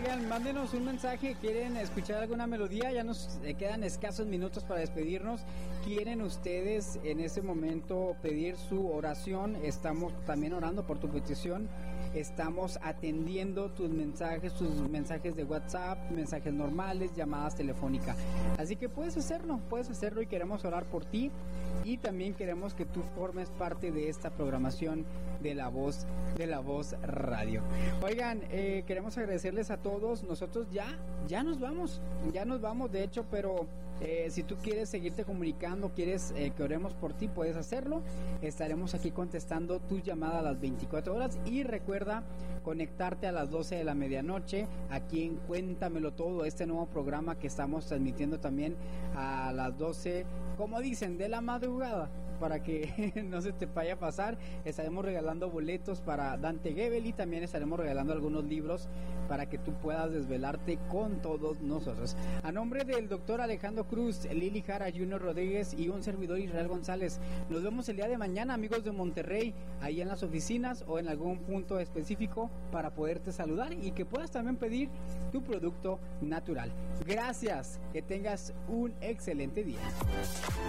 Oigan, mándenos un mensaje, quieren escuchar alguna melodía, ya nos quedan escasos minutos para despedirnos. ¿Quieren ustedes en ese momento pedir su oración? Estamos también orando por tu petición. Estamos atendiendo tus mensajes de WhatsApp, mensajes normales, llamadas telefónicas. Así que puedes hacerlo y queremos orar por ti. Y también queremos que tú formes parte de esta programación de La Voz Radio. Oigan, queremos agradecerles a todos. Nosotros ya nos vamos, de hecho, pero si tú quieres seguirte comunicando, quieres que oremos por ti, puedes hacerlo. Estaremos aquí contestando tus llamadas a las 24 horas y recuerda conectarte a las 12 de la medianoche aquí en Cuéntamelo Todo, este nuevo programa que estamos transmitiendo también a las 12, como dicen, de la madrugada, para que no se te vaya a pasar. Estaremos regalando boletos para Dante Gebel y también estaremos regalando algunos libros para que tú puedas desvelarte con todos nosotros. A nombre del doctor Alejandro Cruz, Lili Jara, Junior Rodríguez y un servidor, Israel González, nos vemos el día de mañana, amigos de Monterrey, ahí en las oficinas o en algún punto específico para poderte saludar y que puedas también pedir tu producto natural. Gracias, que tengas un excelente día.